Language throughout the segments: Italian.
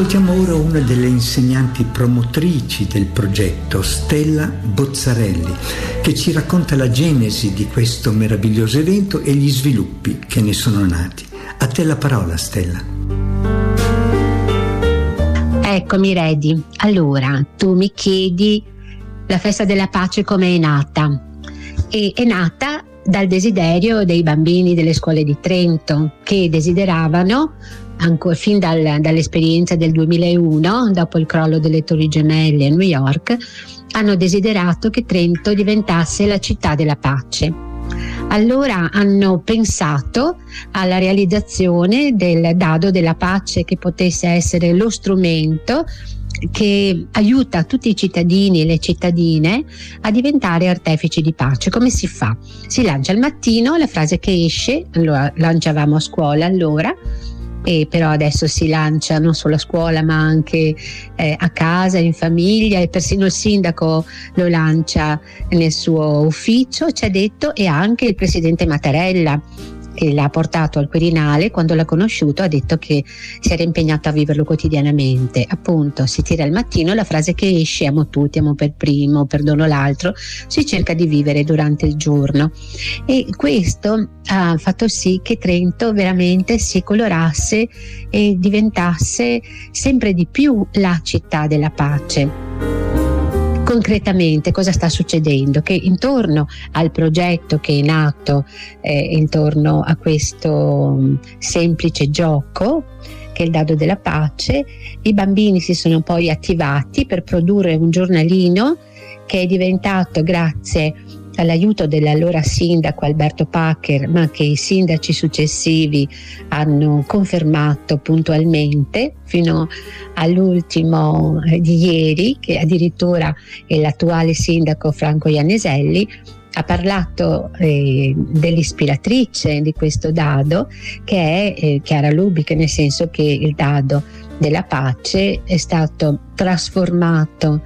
Ascoltiamo ora una delle insegnanti promotrici del progetto, Stella Bozzarelli, che ci racconta la genesi di questo meraviglioso evento e gli sviluppi che ne sono nati. A te la parola, Stella. Eccomi, Redi. Allora, tu mi chiedi la festa della pace come è nata. E è nata dal desiderio dei bambini delle scuole di Trento, che desideravano, ancora fin dall'esperienza del 2001, dopo il crollo delle Torri Gemelle a New York, hanno desiderato che Trento diventasse la città della pace. Allora hanno pensato alla realizzazione del dado della pace, che potesse essere lo strumento che aiuta tutti i cittadini e le cittadine a diventare artefici di pace. Come si fa? Si lancia al mattino, la frase che esce, allora lanciavamo a scuola allora, e però adesso si lancia non solo a scuola ma anche a casa, in famiglia, e persino il sindaco lo lancia nel suo ufficio, ci ha detto, e anche il presidente Mattarella, che l'ha portato al Quirinale. Quando l'ha conosciuto ha detto che si era impegnato a viverlo quotidianamente. Appunto, si tira al mattino, la frase che esce: amo tutti, amo per primo, perdono l'altro. Si cerca di vivere durante il giorno, e questo ha fatto sì che Trento veramente si colorasse e diventasse sempre di più la città della pace. Concretamente cosa sta succedendo? Che intorno al progetto che è nato intorno a questo semplice gioco, che è il dado della pace, i bambini si sono poi attivati per produrre un giornalino che è diventato, grazie all'aiuto dell'allora sindaco Alberto Pacher, ma che i sindaci successivi hanno confermato puntualmente fino all'ultimo di ieri, che addirittura è l'attuale sindaco Franco Ianneselli ha parlato dell'ispiratrice di questo dado, che è Chiara Lubich, nel senso che il dado della pace è stato trasformato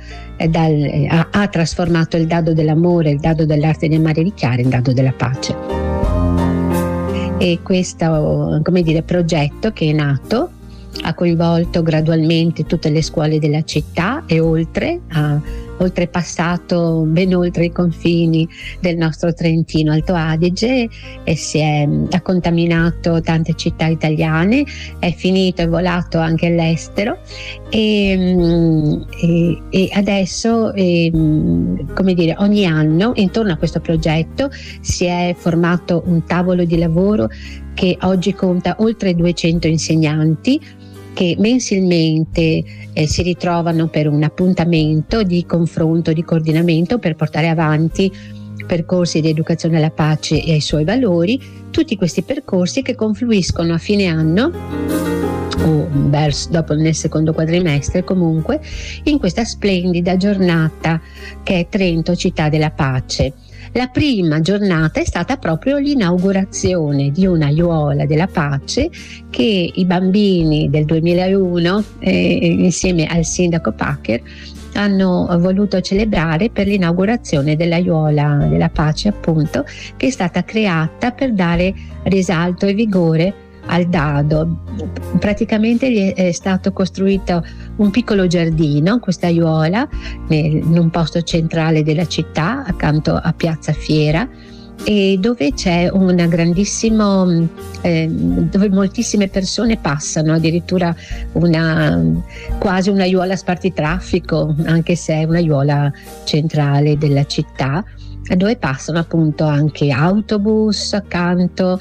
ha trasformato il dado dell'amore, il dado dell'arte di amare di Chiara, in dado della pace. E questo, progetto che è nato ha coinvolto gradualmente tutte le scuole della città e ha oltrepassato ben oltre i confini del nostro Trentino Alto Adige, e ha contaminato tante città italiane, è volato anche all'estero, e adesso ogni anno intorno a questo progetto si è formato un tavolo di lavoro che oggi conta oltre 200 insegnanti, che mensilmente si ritrovano per un appuntamento di confronto, di coordinamento, per portare avanti percorsi di educazione alla pace e ai suoi valori. Tutti questi percorsi che confluiscono a fine anno o dopo, nel secondo quadrimestre, comunque in questa splendida giornata che è Trento città della pace. La prima giornata è stata proprio l'inaugurazione di una aiuola della pace che i bambini del 2001 insieme al sindaco Pacher hanno voluto celebrare per l'inaugurazione dell'aiuola della pace, appunto, che è stata creata per dare risalto e vigore al dado. Praticamente è stato costruito un piccolo giardino, questa aiuola, in un posto centrale della città, accanto a Piazza Fiera, e dove c'è una grandissimo dove moltissime persone passano, addirittura quasi un'aiuola spartitraffico, anche se è un'aiuola centrale della città, dove passano appunto anche autobus accanto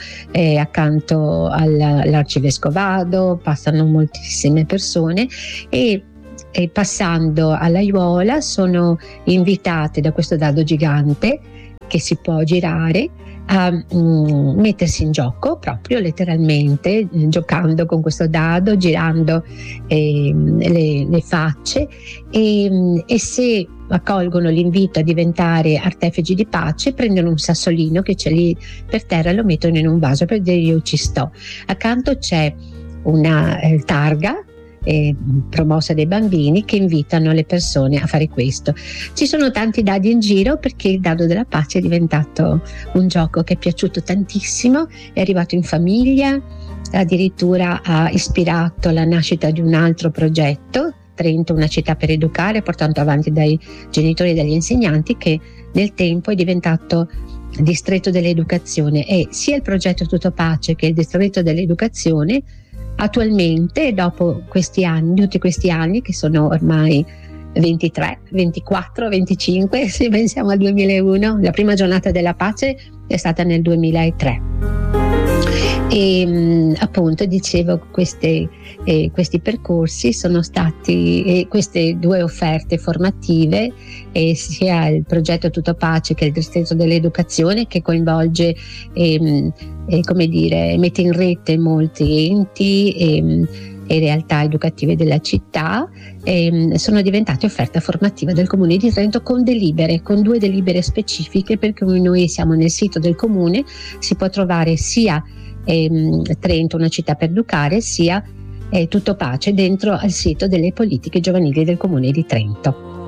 all'arcivescovado, passano moltissime persone, e passando all'aiuola sono invitate da questo dado gigante che si può girare a mettersi in gioco, proprio letteralmente, giocando con questo dado, girando le facce, e se accolgono l'invito a diventare artefici di pace, prendono un sassolino che c'è lì per terra e lo mettono in un vaso per dire io ci sto. Accanto c'è una targa promossa dai bambini, che invitano le persone a fare questo. Ci sono tanti dadi in giro perché il dado della pace è diventato un gioco che è piaciuto tantissimo, è arrivato in famiglia, addirittura ha ispirato la nascita di un altro progetto, Trento, una città per educare, portato avanti dai genitori e dagli insegnanti, che nel tempo è diventato distretto dell'educazione. E sia il progetto Tutto Pace che il distretto dell'educazione attualmente, dopo questi anni, tutti questi anni che sono ormai 23, 24, 25, se pensiamo al 2001, la prima giornata della pace è stata nel 2003. E appunto dicevo, questi percorsi sono stati, queste due offerte formative, sia il progetto Tutto Pace che il distretto dell'educazione, che coinvolge come dire, mette in rete molti enti e realtà educative della città, sono diventate offerta formativa del Comune di Trento con due delibere specifiche, perché noi siamo nel sito del Comune, si può trovare sia Trento, una città per educare, sia Tutto Pace dentro al sito delle politiche giovanili del Comune di Trento.